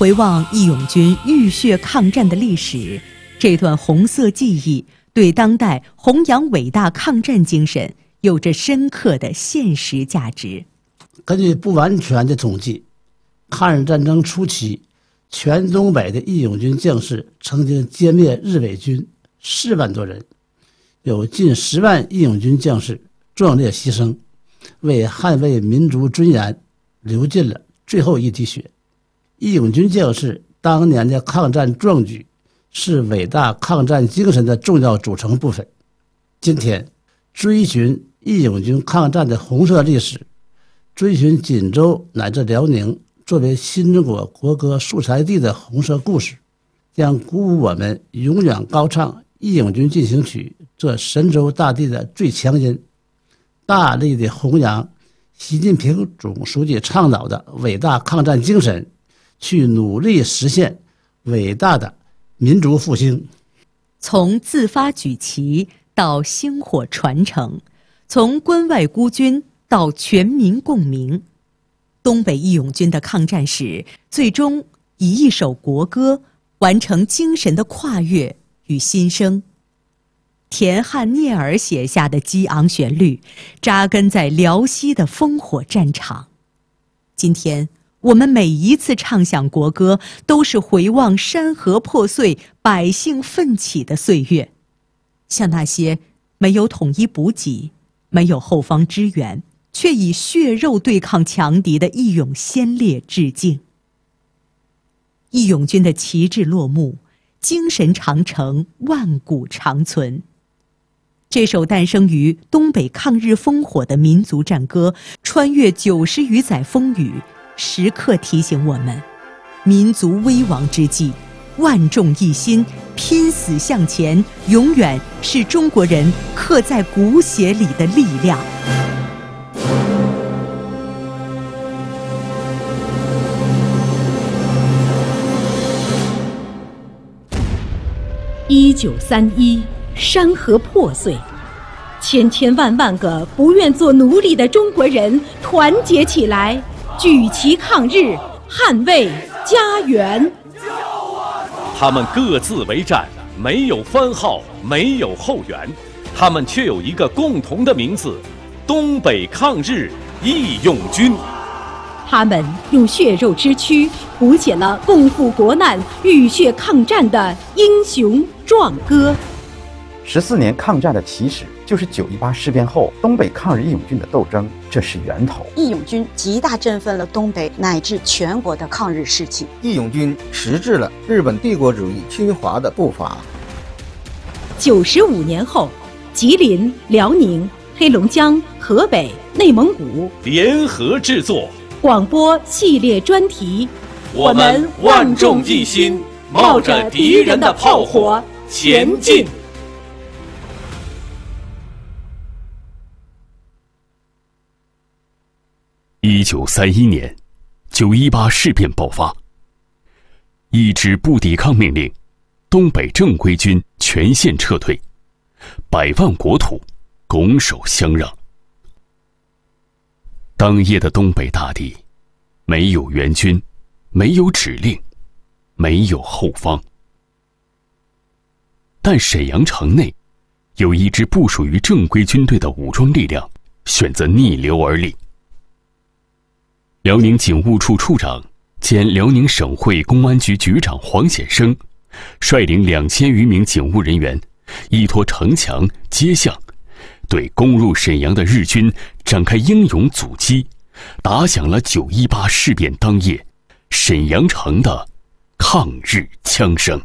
回望义勇军浴血抗战的历史，这段红色记忆对当代弘扬伟大抗战精神有着深刻的现实价值。 根据不完全的统计，抗日战争初期，全东北的义勇军将士曾经歼灭日伪军4万多人，有近10万义勇军将士壮烈牺牲，为捍卫民族尊严流尽了最后一滴血。义勇军将士当年的抗战壮举是伟大抗战精神的重要组成部分。今天追寻义勇军抗战的红色历史，追寻锦州乃至辽宁作为新中国国歌素材地的红色故事，将鼓舞我们永远高唱《义勇军进行曲》这神州大地的最强音，大力的弘扬习近平总书记倡导的伟大抗战精神，去努力实现伟大的民族复兴。 从自发举旗到星火传承，从关外孤军到全民共鸣，东北义勇军的抗战史最终以一首国歌完成精神的跨越与新生。田汉聂耳写下的激昂旋律，扎根在辽西的烽火战场。今天我们每一次唱响国歌，都是回望山河破碎、百姓奋起的岁月，向那些没有统一补给、没有后方支援，却以血肉对抗强敌的义勇先烈致敬。义勇军的旗帜落幕，精神长城万古长存。这首诞生于东北抗日烽火的民族战歌，穿越90余载风雨，时刻提醒我们，民族危亡之际，万众一心，拼死向前，永远是中国人刻在骨血里的力量。 1931，山河破碎，千千万万个不愿做奴隶的中国人团结起来，举旗抗日，捍卫家园。 他们各自为战，没有番号，没有后援，他们却有一个共同的名字：东北抗日义勇军。 他们用血肉之躯谱写了共赴国难、浴血抗战的英雄壮歌。 14年抗战的起始就是9·18事变后东北抗日义勇军的斗争，这是源头。 义勇军极大振奋了东北乃至全国的抗日士气。 义勇军迟滞了日本帝国主义侵华的步伐。 95年后，吉林、辽宁、黑龙江、河北、内蒙古联合制作广播系列专题， 我们万众一心，冒着敌人的炮火前进。 1931年9·18事变爆发，一纸不抵抗命令，东北正规军全线撤退，100万国土拱手相让。当夜的东北大地，没有援军，没有指令，没有后方。但沈阳城内，有一支不属于正规军队的武装力量，选择逆流而立。辽宁警务处处长兼辽宁省会公安局局长黄显生，率领2000余名警务人员，依托城墙、街巷，对攻入沈阳的日军展开英勇阻击，打响了9·18事变当夜沈阳城的抗日枪声。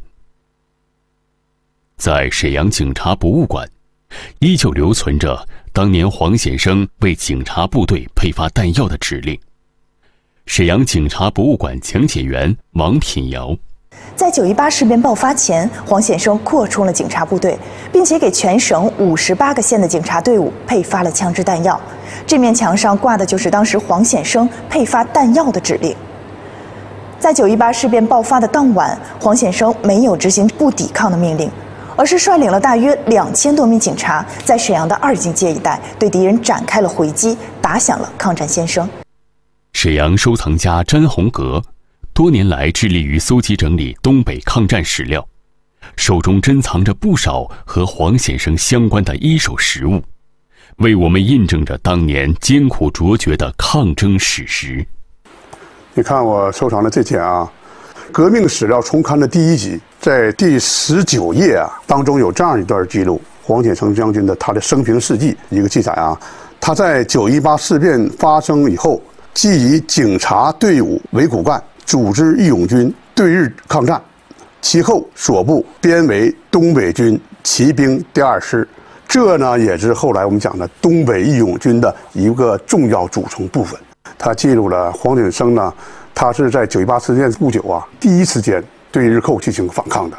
在沈阳警察博物馆，依旧留存着当年黄显生为警察部队配发弹药的指令。沈阳警察博物馆讲解员王品瑶， 在9·18事变爆发前，黄显生扩充了警察部队，并且给全省58个县的警察队伍配发了枪支弹药。这面墙上挂的就是当时黄显生配发弹药的指令。在9·18事变爆发的当晚，黄显生没有执行不抵抗的命令，而是率领了大约2000多名警察，在沈阳的2经街一带对敌人展开了回击，打响了抗战先声。 沈阳收藏家詹宏阁多年来致力于搜集整理东北抗战史料，手中珍藏着不少和黄显生相关的一手实物，为我们印证着当年艰苦卓绝的抗争史实。 你看我收藏的这件啊，革命史料重刊的第1集，在第19页啊当中有这样一段记录，黄显生将军的他的生平事迹一个记载啊，他在9·18事变发生以后，即以警察队伍为骨干，组织义勇军对日抗战，其后所部编为东北军骑兵第2师，这呢也是后来我们讲的东北义勇军的一个重要组成部分。他记录了黄显生呢，他是在9·18事件不久啊，第一时间对日寇进行反抗的。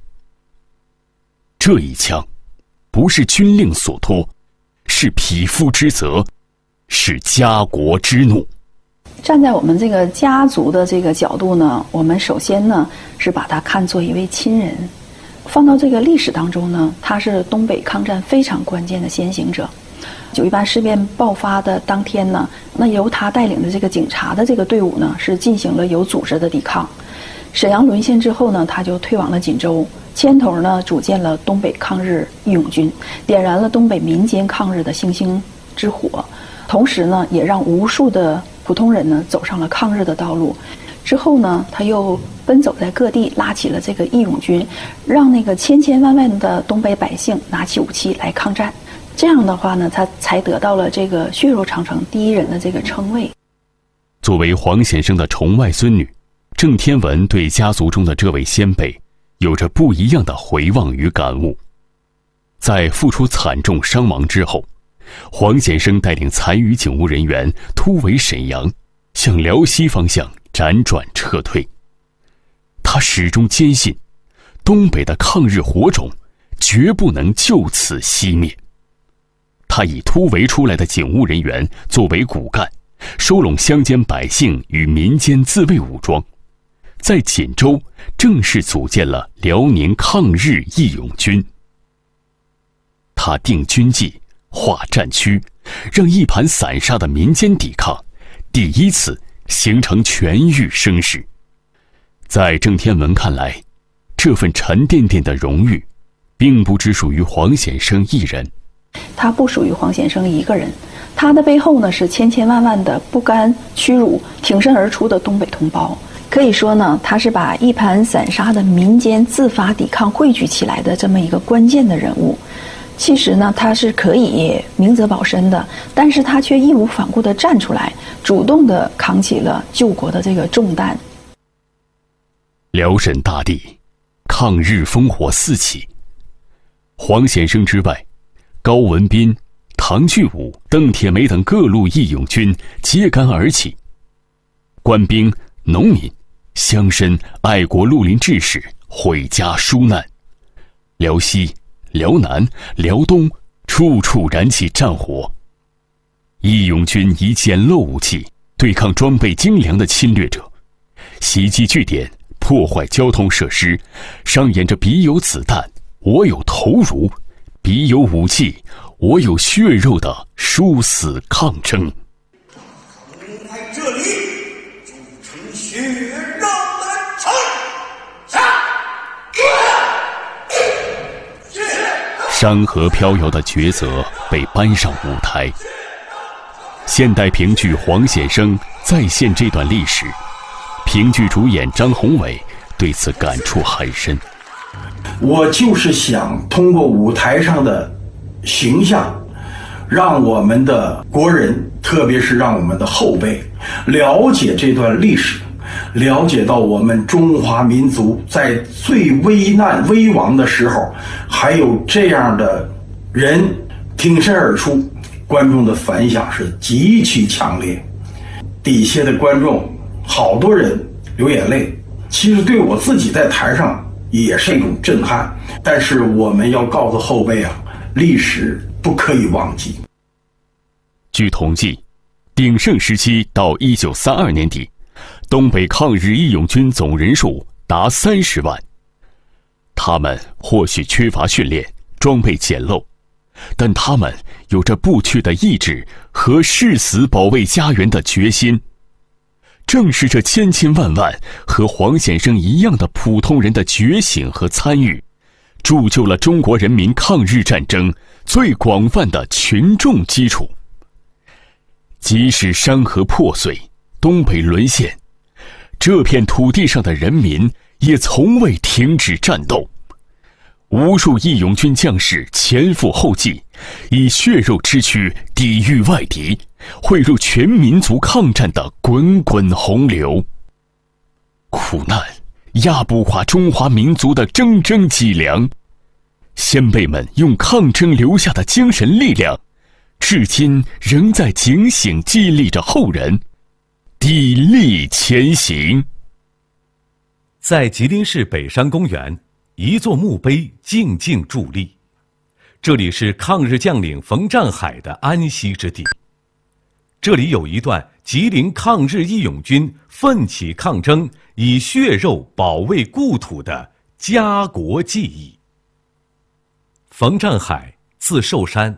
这一枪，不是军令所托，是匹夫之责，是家国之怒。 站在我们这个家族的这个角度呢，我们首先呢是把他看作一位亲人，放到这个历史当中呢，他是东北抗战非常关键的先行者。9·18事变爆发的当天呢，那由他带领的这个警察的这个队伍呢，是进行了有组织的抵抗。沈阳沦陷之后呢，他就退往了锦州，牵头呢组建了东北抗日义勇军，点燃了东北民间抗日的星星之火，同时呢，也让无数的普通人呢走上了抗日的道路。之后呢，他又奔走在各地，拉起了这个义勇军，让那个千千万万的东北百姓拿起武器来抗战。这样的话呢，他才得到了这个血肉长城第一人的这个称谓。 作为黄显生的重外孙女，郑天文对家族中的这位先辈有着不一样的回望与感悟。在付出惨重伤亡之后，黄显生带领残余警务人员突围沈阳，向辽西方向辗转撤退。他始终坚信，东北的抗日火种绝不能就此熄灭。他以突围出来的警务人员作为骨干，收拢乡间百姓与民间自卫武装，在锦州正式组建了辽宁抗日义勇军。他定军纪，划战区，让一盘散沙的民间抵抗第一次形成全域声势。在郑天文看来，这份沉甸甸的荣誉并不只属于黄显生一人， 他不属于黄显生一个人，他的背后呢是千千万万的不甘屈辱、挺身而出的东北同胞。可以说呢，他是把一盘散沙的民间自发抵抗汇聚起来的这么一个关键的人物。其实呢，他是可以明哲保身的，但是他却义无反顾地站出来，主动地扛起了救国的这个重担。 辽沈大地，抗日烽火四起。黄显生之外，高文彬、唐巨武、邓铁梅等各路义勇军揭竿而起，官兵、农民、乡绅、爱国绿林志士毁家纾难，辽西、辽南、辽东处处燃起战火。义勇军以简陋武器对抗装备精良的侵略者，袭击据点，破坏交通设施，上演着彼有子弹，我有头颅，彼有武器，我有血肉的殊死抗争。 在这里筑成血肉的城， 山河飘摇的抉择被搬上舞台。现代评剧黄显生再现这段历史，评剧主演张宏伟对此感触很深。 我就是想通过舞台上的形象，让我们的国人，特别是让我们的后辈了解这段历史，了解到我们中华民族在最危难危亡的时候，还有这样的人挺身而出，观众的反响是极其强烈。底下的观众好多人流眼泪，其实对我自己在台上也是一种震撼。但是我们要告诉后辈啊，历史不可以忘记。 据统计，鼎盛时期到1932年底，东北抗日义勇军总人数达30万。他们或许缺乏训练，装备简陋，但他们有着不屈的意志和誓死保卫家园的决心。 正是这千千万万和黄先生一样的普通人的觉醒和参与，铸就了中国人民抗日战争最广泛的群众基础。即使山河破碎，东北沦陷，这片土地上的人民也从未停止战斗。无数义勇军将士前赴后继，以血肉之躯抵御外敌，汇入全民族抗战的滚滚洪流。苦难压不垮中华民族的铮铮脊梁，先辈们用抗争留下的精神力量，至今仍在警醒激励着后人砥砺前行。 在吉林市北山公园，一座墓碑静静伫立，这里是抗日将领冯占海的安息之地。这里有一段吉林抗日义勇军奋起抗争，以血肉保卫故土的家国记忆。冯占海字寿山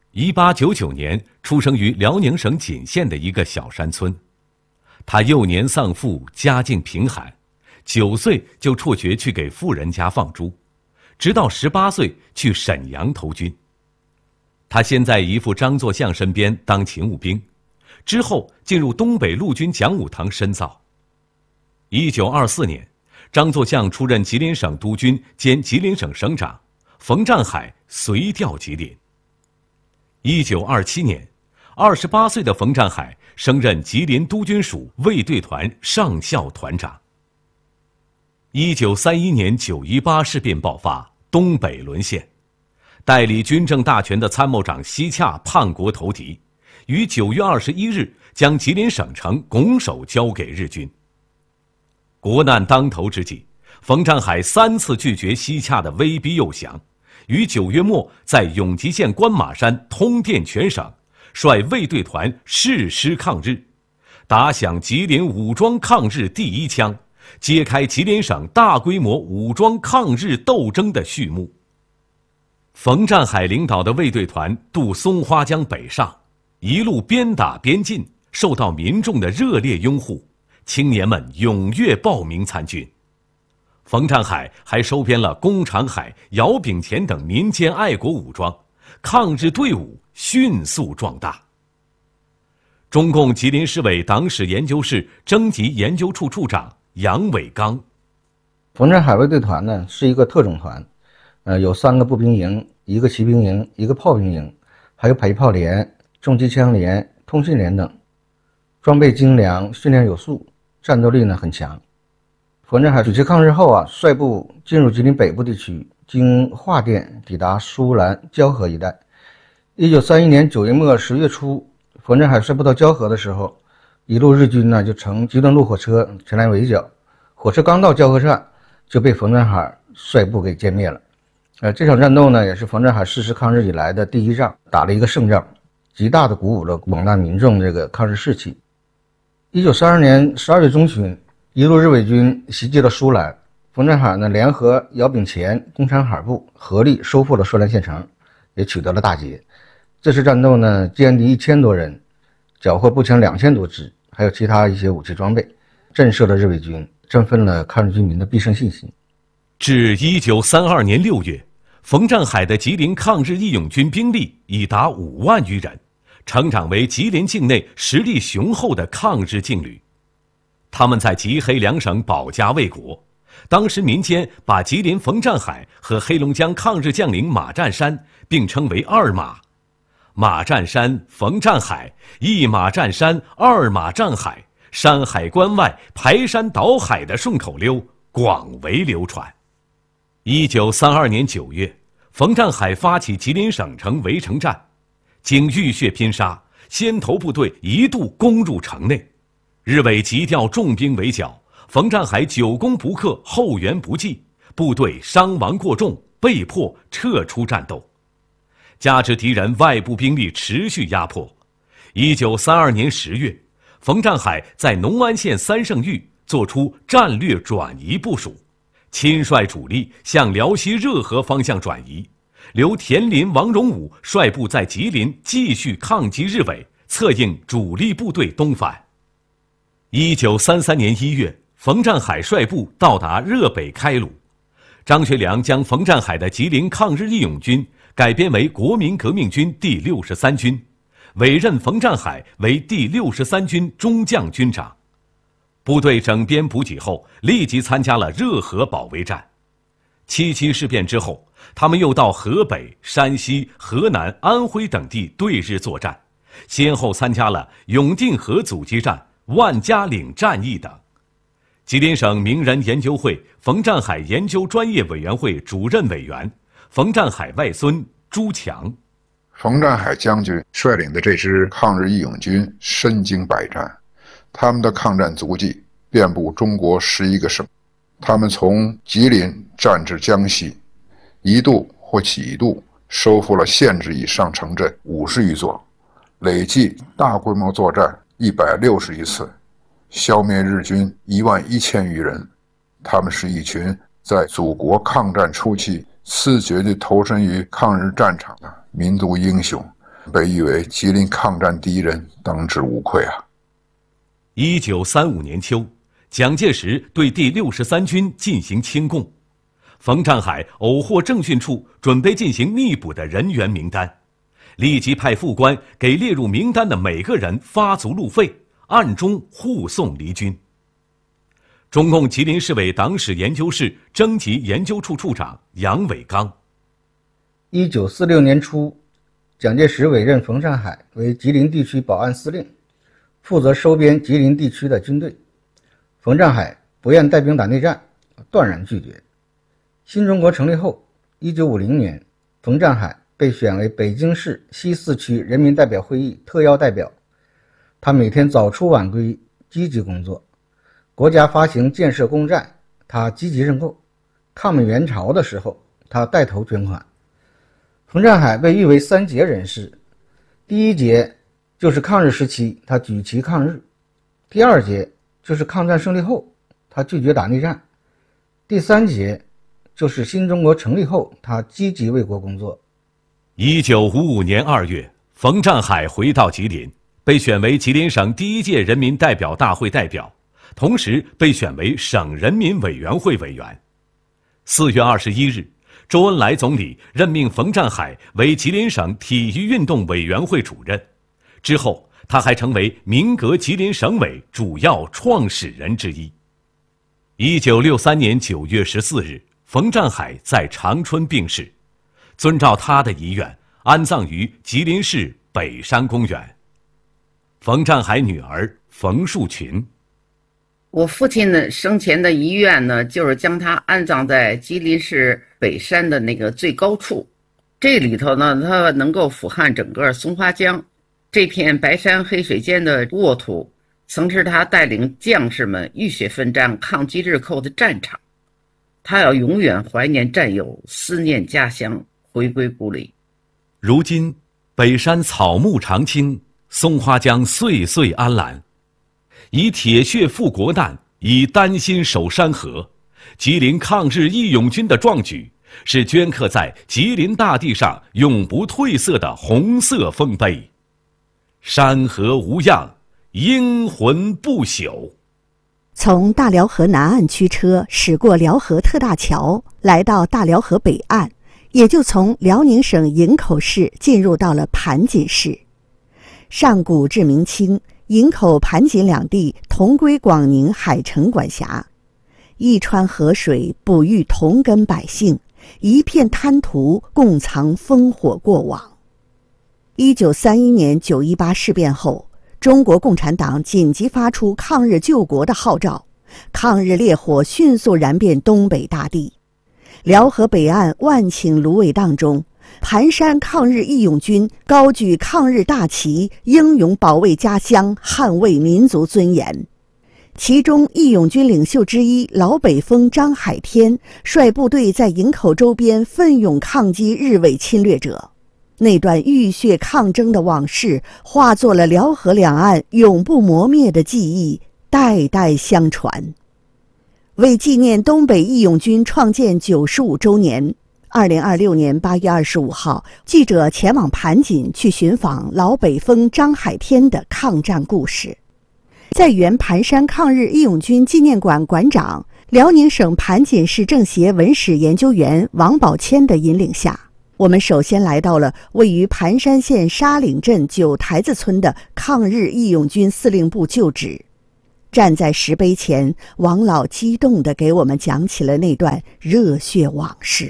，1899年出生于辽宁省锦县的一个小山村。他幼年丧父，家境贫寒，9岁就辍学去给富人家放猪，直到18岁去沈阳投军。他先在姨父张作相身边当勤务兵，之后进入东北陆军讲武堂深造。1924年，张作相出任吉林省督军兼吉林省省长，冯占海随调吉林。1927年，28岁的冯占海升任吉林督军署卫队团上校团长。1931年9·18事变爆发，东北沦陷，代理军政大权的参谋长西洽叛国投敌，于9月21日将吉林省城拱手交给日军。国难当头之际，冯占海3次拒绝西洽的威逼诱降，于9月末在永吉县关马山通电全省，率卫队团誓师抗日，打响吉林武装抗日第一枪，揭开吉林省大规模武装抗日斗争的序幕。冯占海领导的卫队团渡松花江北上，一路边打边进，受到民众的热烈拥护，青年们踊跃报名参军。冯占海还收编了龚长海、姚炳乾等民间爱国武装，抗日队伍迅速壮大。中共吉林市委党史研究室征集研究处处长杨伟刚。 冯占海卫队团呢是一个特种团，有3个步兵营、1个骑兵营、1个炮兵营，还有迫击炮连、重机枪连、通讯连等，装备精良，训练有素，战斗力呢很强。冯占海举旗抗日后率部进入吉林北部地区，经桦甸抵达舒兰、蛟河一带。1931年9月末10月初，冯占海率部到蛟河的时候，一路日军呢就乘机动路火车前来围剿，火车刚到蛟河站就被冯占海率部给歼灭了。这场战斗呢也是冯占海誓师抗日以来的第一仗，打了一个胜仗，极大的鼓舞了广大民众这个抗日士气。1932年12月中旬，一路日伪军袭击了舒兰，冯占海呢联合姚炳乾、龚长海部合力收复了舒兰县城，也取得了大捷。这次战斗呢歼敌1000多人，缴获步枪2000多支，还有其他一些武器装备，震慑了日伪军，振奋了抗日军民的必胜信心。 至1932年6月，冯占海的吉林抗日义勇军兵力已达5万余人，成长为吉林境内实力雄厚的抗日劲旅。他们在吉黑2省保家卫国，当时民间把吉林冯占海和黑龙江抗日将领马占山并称为2马。马占山、冯占海，一马占山，二马占海，山海关外排山倒海的顺口溜广为流传。1932年9月，冯占海发起吉林省城围城战，经浴血拼杀，先头部队一度攻入城内，日伪急调重兵围剿，冯占海久攻不克，后援不济，部队伤亡过重，被迫撤出战斗。加之敌人外部兵力持续压迫，1932年10月，冯占海在农安县3圣峪作出战略转移部署，亲率主力向辽西热河方向转移，留田林、王荣武率部在吉林继续抗击日伪，策应主力部队东返。 1933年1月，冯占海率部到达热北开鲁，张学良将冯占海的吉林抗日义勇军改编为国民革命军第63军，委任冯占海为第63军中将军长。部队整编补给后，立即参加了热河保卫战。7.7事变之后，他们又到河北、山西、河南、安徽等地对日作战，先后参加了永定河阻击战、万家岭战役等。吉林省名人研究会冯占海研究专业委员会主任委员，冯占海外孙朱强。 冯占海将军率领的这支抗日义勇军身经百战，他们的抗战足迹遍布中国11个省。他们从吉林战至江西，一度或几度收复了县制以上城镇50余座，累计大规模作战161次，消灭日军11000余人。他们是一群在祖国抗战初期自觉地投身于抗日战场的民族英雄，被誉为吉林抗战第一人，当之无愧啊。 1935年秋，蒋介石对第63军进行清共，冯占海偶获政训处准备进行密补的人员名单，立即派副官给列入名单的每个人发足路费，暗中护送离军。中共吉林市委党史研究室征集研究处处长杨伟刚。 1946年初，蒋介石委任冯占海为吉林地区保安司令，负责收编吉林地区的军队。冯占海不愿带兵打内战，断然拒绝。新中国成立后，1950年，冯占海被选为北京市西4区人民代表会议特邀代表。他每天早出晚归，积极工作。国家发行建设公债，他积极认购。抗美援朝的时候，他带头捐款。冯占海被誉为3杰人士，第一节就是抗日时期他举旗抗日，第二节就是抗战胜利后他拒绝打内战，第3节就是新中国成立后他积极为国工作。 1955年2月，冯占海回到吉林，被选为吉林省第1届人民代表大会代表，同时被选为省人民委员会委员。4月21日，周恩来总理任命冯占海为吉林省体育运动委员会主任，之后他还成为民革吉林省委主要创始人之一。1963年9月14日，冯占海在长春病逝，遵照他的遗愿，安葬于吉林市北山公园。冯占海女儿冯树群。 我父亲呢生前的遗愿呢，就是将他安葬在吉林市北山的那个最高处，这里头呢，他能够俯瞰整个松花江，这片白山黑水间的沃土，曾是他带领将士们浴血奋战、抗击日寇的战场。他要永远怀念战友，思念家乡，回归故里。 如今，北山草木常青，松花江岁岁安澜。以铁血赴国难，以丹心守山河，吉林抗日义勇军的壮举，是镌刻在吉林大地上永不褪色的红色丰碑。山河无恙，英魂不朽。 从大辽河南岸驱车驶过辽河特大桥，来到大辽河北岸，也就从辽宁省营口市进入到了盘锦市。上古至明清，营口、盘锦两地同归广宁海城管辖，一川河水哺育同根百姓，一片滩涂共藏烽火过往。1931年9·18事变后，中国共产党紧急发出抗日救国的号召，抗日烈火迅速燃遍东北大地。辽河北岸万顷芦苇荡中，盘山抗日义勇军高举抗日大旗，英勇保卫家乡，捍卫民族尊严。其中义勇军领袖之一老北风张海天率部队在营口周边奋勇抗击日伪侵略者，那段浴血抗争的往事化作了辽河两岸永不磨灭的记忆，代代相传。为纪念东北义勇军创建95周年，2026年8月25号，记者前往盘锦去寻访老北风张海天的抗战故事。 在原盘山抗日义勇军纪念馆馆长、辽宁省盘锦市政协文史研究员王宝谦的引领下，我们首先来到了位于盘山县沙岭镇九台子村的抗日义勇军司令部旧址。站在石碑前，王老激动地给我们讲起了那段热血往事。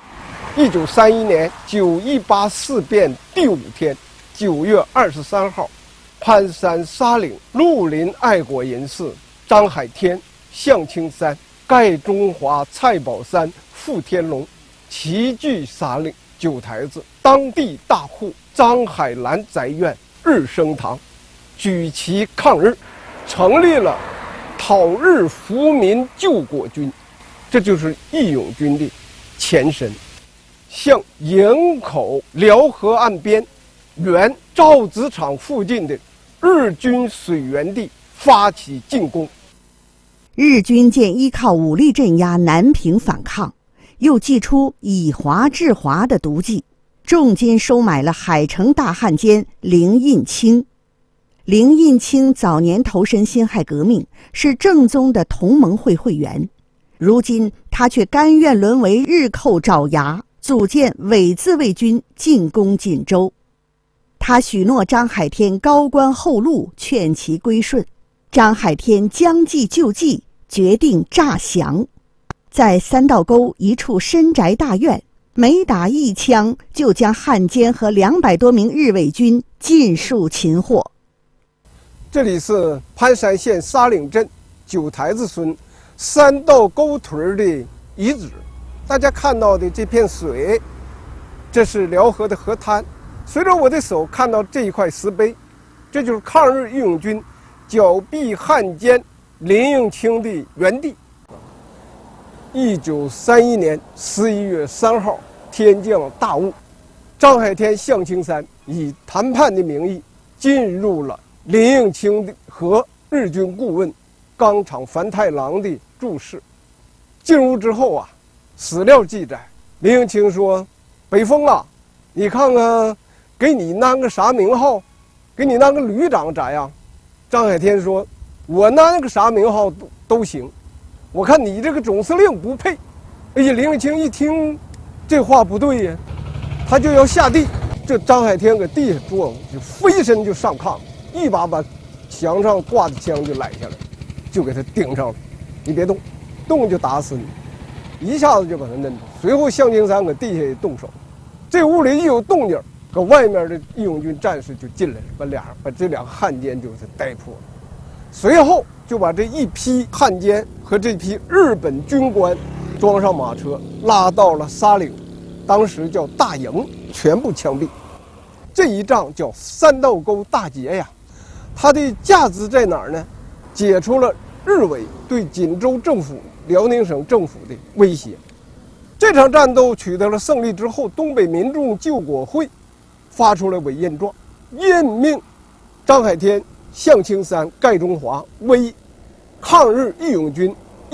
1931年9·18事变第5天，9月23号，盘山沙岭绿林爱国人士张海天、向青山、盖中华、蔡宝山、傅天龙齐聚沙岭九台子当地大户张海兰宅院日升堂，举旗抗日，成立了讨日扶民救国军，这就是义勇军的前身，向营口辽河岸边原造纸厂附近的日军水源地发起进攻。 日军见依靠武力镇压南平反抗，又祭出以华制华的毒计，重金收买了海城大汉奸林印卿。林印卿早年投身辛亥革命，是正宗的同盟会会员，如今他却甘愿沦为日寇爪牙，组建伪自卫军进攻锦州。他许诺张海天高官厚禄，劝其归顺。张海天将计就计，决定诈降。在三道沟一处深宅大院，每打一枪就将汉奸和200多名日伪军尽数擒获。 这里是盘山县沙岭镇九台子村三道沟屯的遗址，大家看到的这片水，这是辽河的河滩。随着我的手看到这一块石碑，这就是抗日义勇军剿毙汉奸林应卿的原地。1931年11月3号，天降大雾，张海天、向青山以谈判的名义进入了林应卿和日军顾问冈场繁太郎的住室。进屋之后啊，史料记载，林应卿说：“北风啊，你看看，给你安个啥名号？给你安个旅长咋样？”张海天说：“我安个啥名号都行，我看你这个总司令不配。”哎呀，林应卿一听这话不对呀，他就要下地。这张海天搁地下坐，就飞身就上炕，一把把墙上挂的枪就揽下来，就给他顶上了。你别动，动就打死你！一下子就把他摁住。随后向青山搁地下也动手。这屋里一有动静，搁外面的义勇军战士就进来了，把这两个汉奸就是逮捕了。随后就把这一批汉奸和这批日本军官装上马车，拉到了沙岭，当时叫大营，全部枪毙。这一仗叫三道沟大捷呀，它的价值在哪儿呢？解除了日伪对锦州政府、辽宁省政府的威胁。这场战斗取得了胜利之后，东北民众救国会发出了委任状，任命张海天、向青山、盖中华为抗日义勇军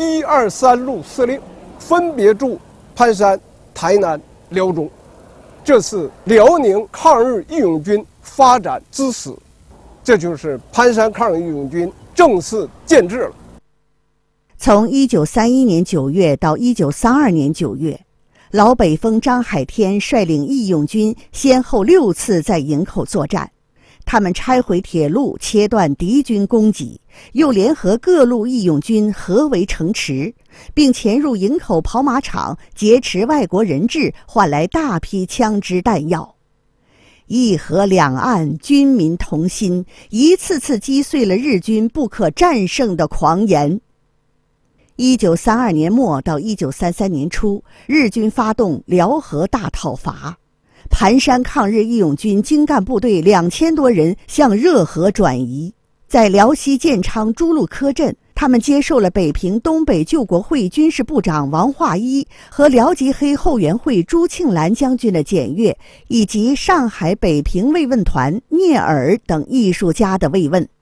123路司令，分别驻盘山、台南、辽中。这是辽宁抗日义勇军发展之始，这就是盘山抗日义勇军正式建制了。 从1931年9月到1932年9月，老北风张海天率领义勇军先后6次在营口作战。他们拆毁铁路，切断敌军供给，又联合各路义勇军合围城池，并潜入营口跑马场劫持外国人质，换来大批枪支弹药。义和两岸军民同心，一次次击碎了日军不可战胜的狂言。1932年末到1933年初，日军发动辽河大讨伐，盘山抗日义勇军精干部队2000多人向热河转移。在辽西建昌朱路柯镇，他们接受了北平东北救国会军事部长王化一和辽吉黑后援会朱庆澜将军的检阅，以及上海北平慰问团聂耳等艺术家的慰问。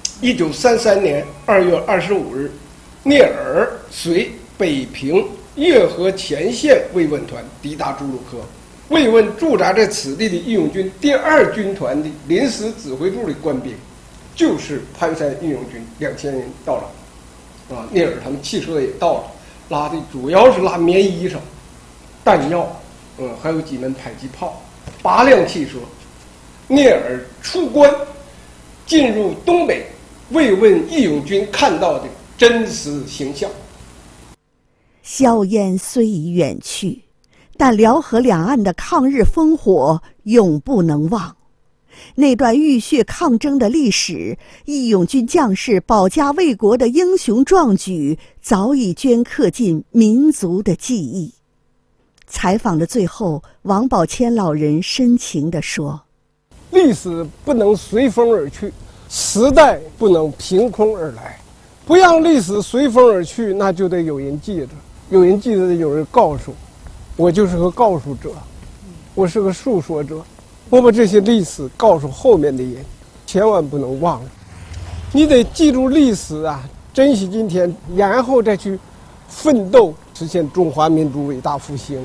1933年2月25日，聂耳随北平叶河前线慰问团抵达朱路柯，慰问驻扎在此地的义勇军第2军团的临时指挥处的官兵。 就是潘山义勇军2000人到了，聂耳他们汽车也到了，拉的主要是拉棉衣裳、弹药，还有几门迫击炮，8辆汽车。聂耳出关，进入东北，慰问义勇军看到的真实形象。 硝烟虽已远去，但辽河两岸的抗日烽火永不能忘。那段浴血抗争的历史，义勇军将士保家卫国的英雄壮举，早已镌刻进民族的记忆。采访的最后，王宝谦老人深情地说： 历史不能随风而去，时代不能凭空而来，不让历史随风而去，那就得有人记着，有人记着，有人告诉。我就是个告诉者，我是个述说者，我把这些历史告诉后面的人，千万不能忘了。你得记住历史啊，珍惜今天，然后再去奋斗，实现中华民族伟大复兴。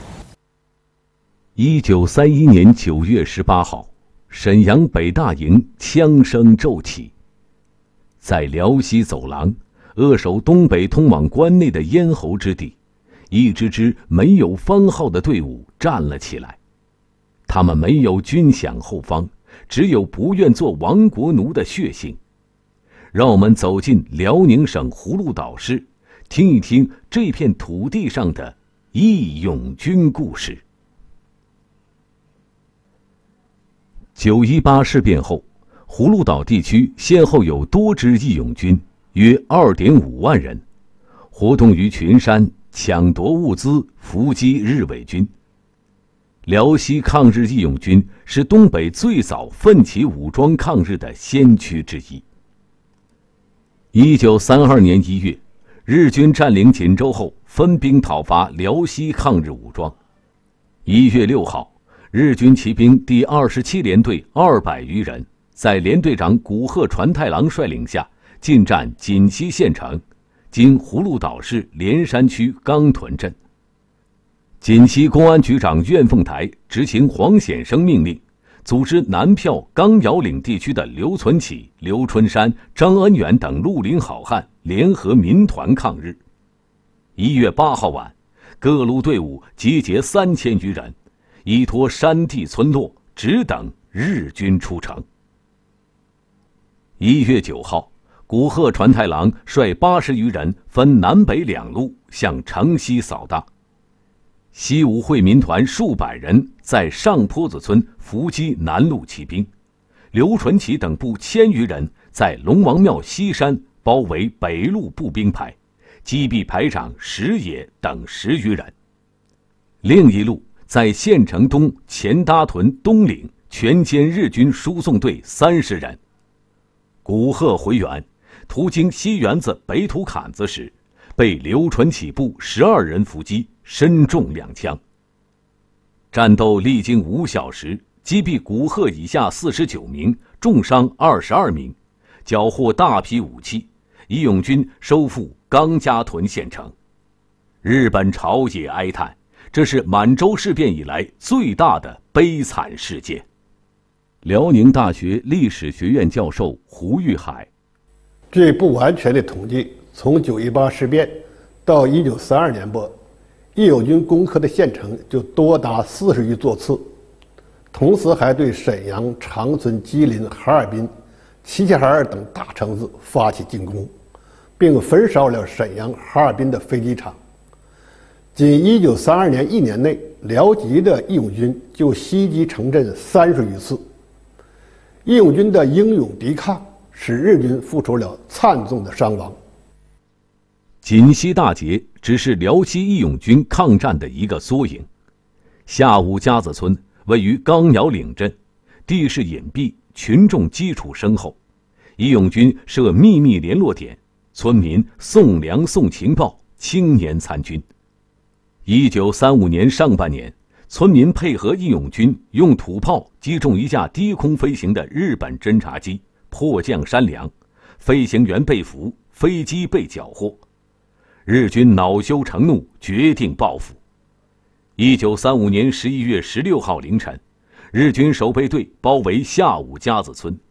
1931年9月18号，沈阳北大营枪声骤起，在辽西走廊扼守东北通往关内的咽喉之地，一支支没有番号的队伍站了起来。他们没有军饷后方，只有不愿做亡国奴的血性。让我们走进辽宁省葫芦岛市，听一听这片土地上的义勇军故事。9·18事变后，葫芦岛地区先后有多支义勇军，约2.5万人，活动于群山，抢夺物资，伏击日伪军。辽西抗日义勇军是东北最早奋起武装抗日的先驱之一。1932年1月，日军占领锦州后，分兵讨伐辽西抗日武装。1月6号，日军骑兵第27联队200余人，在联队长古贺传太郎率领下，进占锦西县城，今葫芦岛市连山区冈屯镇。锦西公安局长苑凤台执行黄显生命令，组织南票冈窑岭地区的刘存起、刘春山、张恩远等绿林好汉联合民团抗日。1月8号晚，各路队伍集结3000余人，依托山地村落，只等日军出城。1月9号，古贺传太郎率80余人分南北2路向城西扫荡。西武会民团数百人在上坡子村伏击南路骑兵，刘纯起等部1000余人在龙王庙西山包围北路步兵排，击毙排长石野等10余人。另一路在县城东前搭屯东岭全歼日军输送队30人。古贺回援，途经西园子北土坎子时，被刘纯起部12人伏击，身中2枪。战斗历经5小时，击毙古贺以下49名，重伤22名，缴获大批武器，义勇军收复冈家屯县城。日本朝野哀叹，这是满洲事变以来最大的悲惨事件。辽宁大学历史学院教授胡玉海： 据不完全的统计，从9·18事变到1932年末，义勇军攻克的县城就多达40余座次，同时还对沈阳、长春、吉林、哈尔滨、齐齐哈尔等大城市发起进攻，并焚烧了沈阳、哈尔滨的飞机场。仅1932年1年内，辽籍的义勇军就袭击城镇30余次。义勇军的英勇抵抗使日军付出了惨重的伤亡。 锦西大捷只是辽西义勇军抗战的一个缩影。下五家子村位于冈窑岭镇，地势隐蔽，群众基础深厚。义勇军设秘密联络点，村民送粮送情报，青年参军。1935年上半年，村民配合义勇军用土炮击中一架低空飞行的日本侦察机，迫降山梁，飞行员被俘，飞机被缴获。日军恼羞成怒，决定报复。1935年11月16号凌晨，日军守备队包围下五家子村，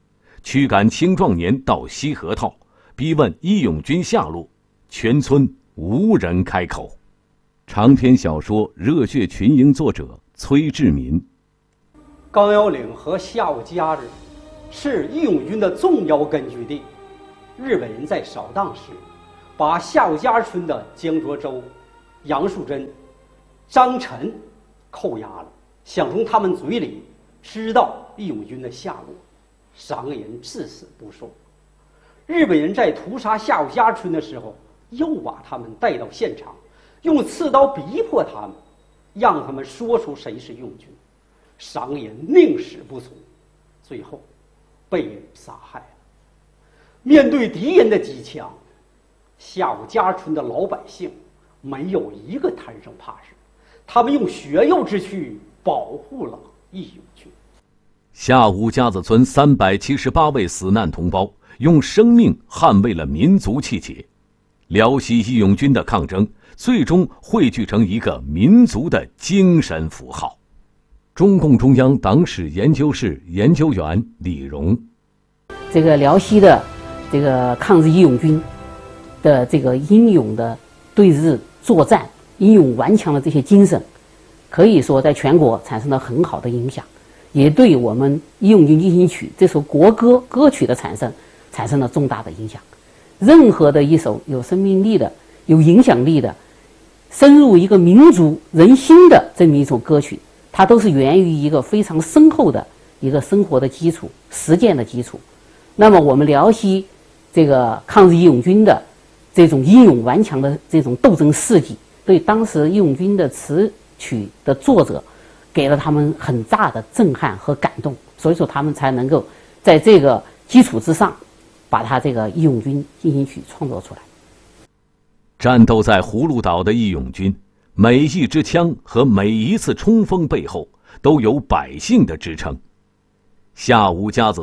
驱赶青壮年到西河套，逼问义勇军下落，全村无人开口。长篇小说《热血群英》作者崔志民。 钢腰岭和下午夹子是义勇军的重要根据地。日本人在扫荡时，把下午夹村的江卓洲、杨树珍、张晨扣押了，想从他们嘴里知道义勇军的下落，3个人至死不说。日本人在屠杀下午夹村的时候，又把他们带到现场，用刺刀逼迫他们，让他们说出谁是义勇军。3个人宁死不从，最后被人杀害了。面对敌人的机枪，下午夹村的老百姓没有一个贪生怕死，他们用血肉之躯保护了义勇军。 下午夹子村378位死难同胞用生命捍卫了民族气节，辽西义勇军的抗争最终汇聚成一个民族的精神符号。中共中央党史研究室研究员李荣， 这个辽西的这个抗日义勇军的这个英勇的对日作战、英勇顽强的这些精神，可以说在全国产生了很好的影响，也对我们《义勇军进行曲》这首国歌歌曲的产生了重大的影响。任何的一首有生命力的、有影响力的、深入一个民族人心的这么一首歌曲，它都是源于一个非常深厚的一个生活的基础、实践的基础。那么我们辽西这个抗日义勇军的这种英勇顽强的这种斗争事迹，对当时义勇军的词曲的作者给了他们很大的震撼和感动，所以说他们才能够在这个基础之上把他这个义勇军进行曲创作出来。 战斗在葫芦岛的义勇军，每一支枪和每一次冲锋背后都有百姓的支撑。下午夹子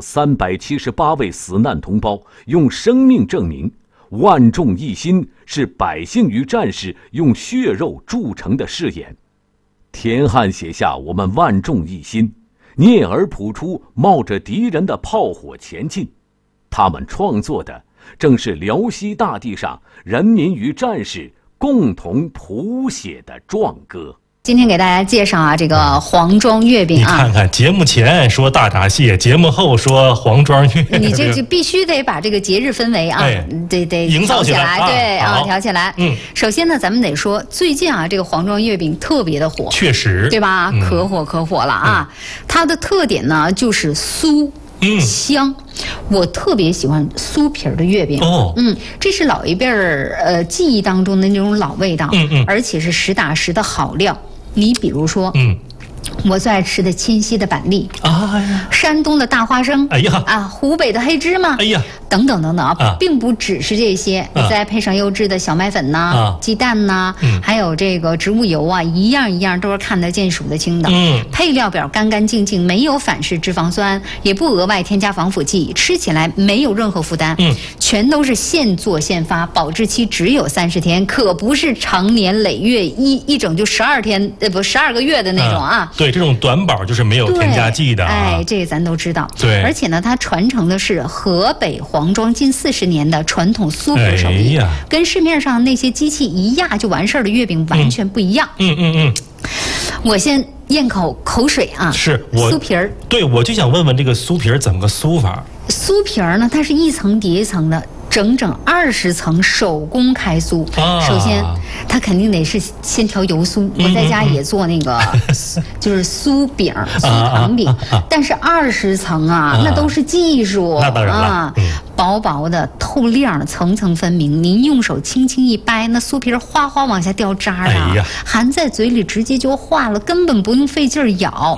378位死难同胞用生命证明，万众一心是百姓与战士用血肉铸成的誓言。田汉写下我们万众一心，聂耳谱出冒着敌人的炮火前进。他们创作的正是辽西大地上人民与战士共同谱写的壮歌。 今天给大家介绍这个黄庄月饼啊！ 你看看，节目前说大闸蟹，节目后说黄庄月饼， 你这必须得把这个节日氛围啊，得营造起来， 对啊，调起来。首先呢，咱们得说最近啊，这个黄庄月饼特别的火， 确实， 对吧？可火了啊！它的特点呢就是酥。香，我特别喜欢酥皮儿的月饼。这是老一辈儿记忆当中的那种老味道，而且是实打实的好料。你比如说，我最爱吃的清溪的板栗山东的大花生，湖北的黑芝麻，等等等等啊，并不只是这些，再配上优质的小麦粉呐、鸡蛋呐，还有这个植物油啊，一样一样都是看得见数得清的。配料表干干净净，没有反式脂肪酸，也不额外添加防腐剂，吃起来没有任何负担。全都是现做现发，保质期只有30天，可不是长年累月一整就12天12个月的那种啊。 对，这种短保就是没有添加剂的。 这个咱都知道。 对， 而且呢，它传承的是河北黄庄近40年的传统酥皮手艺，跟市面上那些机器一压就完事儿的月饼完全不一样。我先咽口水啊。 是我酥皮儿。 对，我就想问问这个酥皮儿怎么个酥法？ 酥皮儿呢，它是一层叠一层的。整20层手工开酥，首先它肯定得是先调油酥。我在家也做那个，就是酥饼、酥糖饼，但是20层啊，那都是技术。 那当然了， 薄薄的、透亮的，层层分明。您用手轻轻一掰，那酥皮哗哗往下掉渣啊，含在嘴里直接就化了，根本不用费劲咬。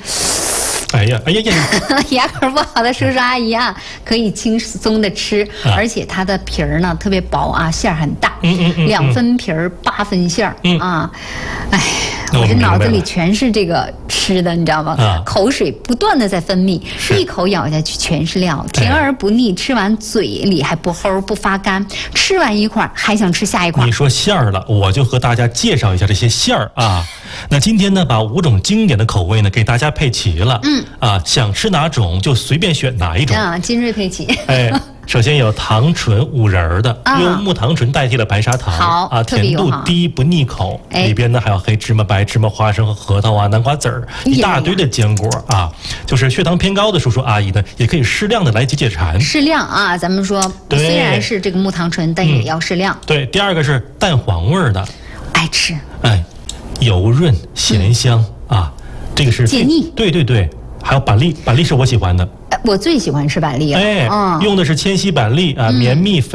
牙口不好的叔叔阿姨啊，可以轻松的吃，而且它的皮儿呢特别薄啊，馅儿很大，2分皮儿8分馅儿啊。 我这脑子里全是这个吃的，你知道吗？口水不断的在分泌，一口咬下去全是料，甜而不腻，吃完嘴里还不齁不发干，吃完一块还想吃下一块。 你说馅儿了，我就和大家介绍一下这些馅儿啊。那今天呢，把5种经典的口味呢给大家配齐了。想吃哪种就随便选哪一种啊，金瑞配齐。 首先有糖醇5仁的，用木糖醇代替了白砂糖，甜度低不腻口。里边呢还有黑芝麻、白芝麻、花生和核桃啊、南瓜籽儿，一大堆的坚果啊。就是血糖偏高的叔叔阿姨呢，也可以适量的来解馋。 适量啊，咱们说虽然是这个木糖醇，但也要适量。 对，第二个是蛋黄味的， 爱吃。 油润咸香啊，这个是解腻。 对，还有板栗，板栗是我喜欢的。 我最喜欢吃板栗了。 用的是千禧板栗啊，绵密。